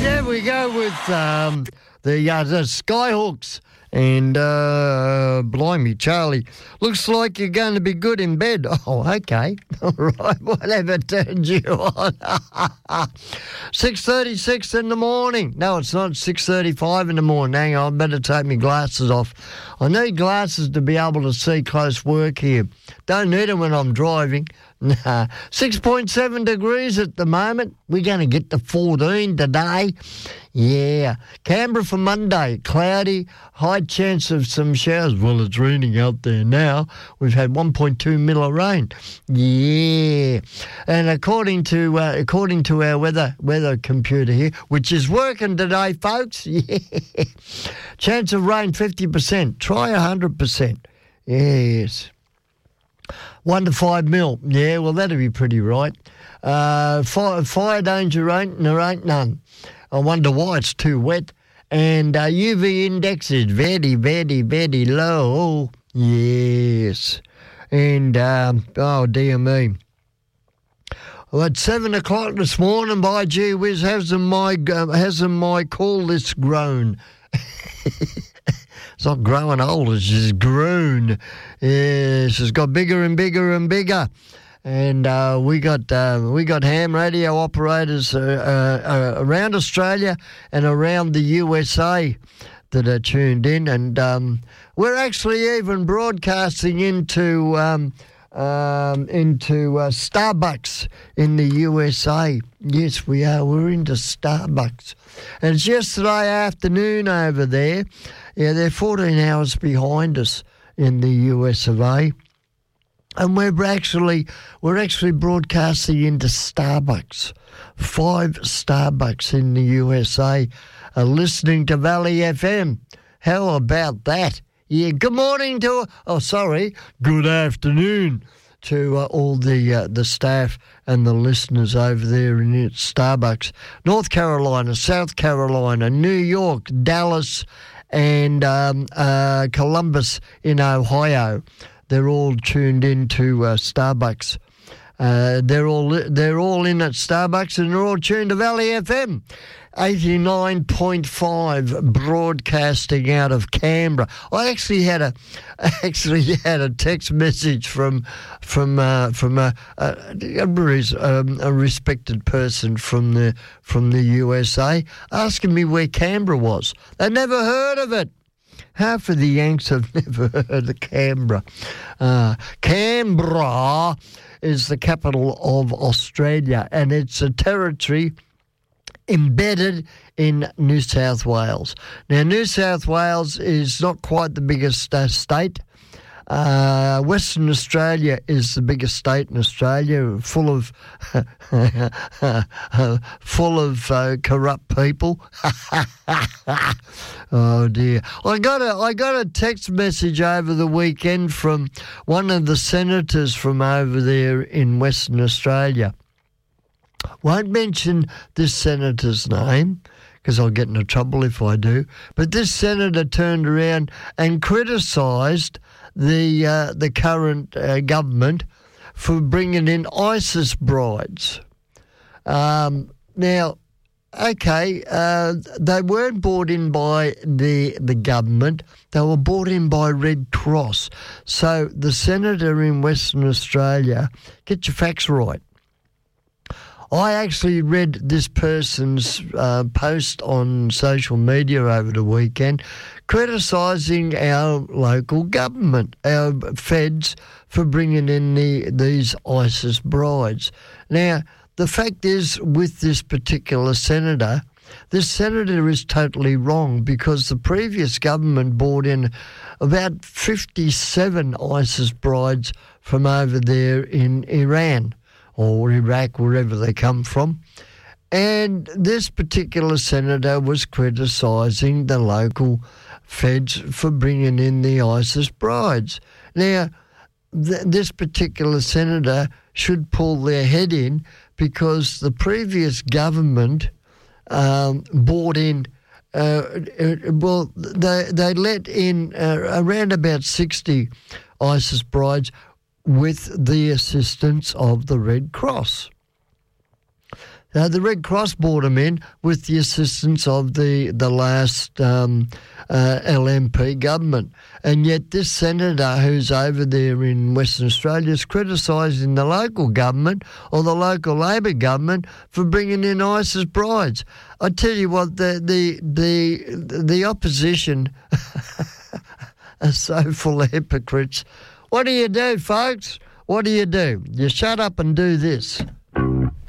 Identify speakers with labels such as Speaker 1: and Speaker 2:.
Speaker 1: There we go with the Skyhawks and blimey, Charlie. Looks like you're going to be good in bed. Oh, okay. All right, whatever turns you on. 6:36 in the morning. No, it's not 6:35 in the morning. Hang on, I better take my glasses off. I need glasses to be able to see close work here. Don't need them when I'm driving. Nah. 6.7 degrees at the moment. We're going to get to 14 today. Yeah. Canberra for Monday, cloudy, high chance of some showers. Well, it's raining out there now. We've had 1.2 mil of rain. Yeah. And according to our weather computer here, which is working today, folks, yeah. Chance of rain 50%. Try 100%. Yes. 1 to 5 mil. Yeah, well, that'll be pretty right. Fire danger there ain't none. I wonder why it's too wet. And UV index is very, very, very low. Yes. And, oh, dear me. Well, at 7 o'clock this morning, by gee whiz, hasn't my call list grown? It's not growing old, it's just grown. Yes, it's got bigger and bigger and bigger. And we got ham radio operators around Australia and around the USA that are tuned in. And we're actually even broadcasting into Starbucks in the USA. Yes, we are. We're into Starbucks. And it's yesterday afternoon over there. Yeah, they're 14 hours behind us in the US of A. And we're actually broadcasting into Starbucks. 5 Starbucks in the USA are listening to Valley FM. How about that? Yeah, good morning good afternoon to all the staff and the listeners over there in Starbucks. North Carolina, South Carolina, New York, Dallas, and Columbus in Ohio. They're all tuned into Starbucks. They're all in at Starbucks, and they're all tuned to Valley FM. 89.5 broadcasting out of Canberra. I actually had a text message from a respected person from the USA asking me where Canberra was. They never heard of it. Half of the Yanks have never heard of Canberra. Canberra is the capital of Australia, and it's a territory embedded in New South Wales. Now, New South Wales is not quite the biggest state. Western Australia is the biggest state in Australia, full of corrupt people. Oh dear! I got a text message over the weekend from one of the senators from over there in Western Australia. Won't mention this senator's name because I'll get into trouble if I do. But this senator turned around and criticised the current government for bringing in ISIS brides. Now, okay, they weren't brought in by the government. They were brought in by Red Cross. So the senator in Western Australia, get your facts right. I actually read this person's post on social media over the weekend criticising our local government, our feds, for bringing in these ISIS brides. Now, the fact is, with this particular senator, this senator is totally wrong because the previous government brought in about 57 ISIS brides from over there in Iran or Iraq, wherever they come from. And this particular senator was criticising the local feds for bringing in the ISIS brides. Now, this particular senator should pull their head in because the previous government brought in, they let in around about 60 ISIS brides with the assistance of the Red Cross. The Red Cross brought them in with the assistance of the last LNP government. And yet this senator who's over there in Western Australia is criticising the local government or the local Labor government for bringing in ISIS brides. I tell you what, the opposition are so full of hypocrites. What do you do, folks? What do? You shut up and do this.